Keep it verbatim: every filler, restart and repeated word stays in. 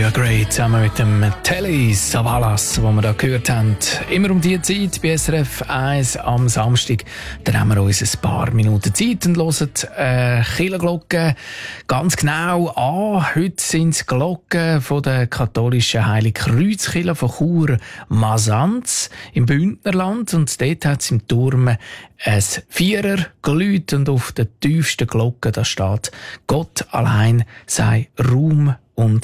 Ja, great, zusammen mit dem Telly Savalas, wo wir da gehört haben. Immer um diese Zeit bei S R F eins am Samstag. Dann haben wir uns ein paar Minuten Zeit und hören äh, Kirchenglocken ganz genau an. Heute sind es Glocken von der katholischen Heiligkreuzkirche von Chur-Masanz im Bündnerland. Und dort hat es im Turm ein Vierer geläutet und auf der tiefsten Glocke da steht: Gott allein sei Ruhm und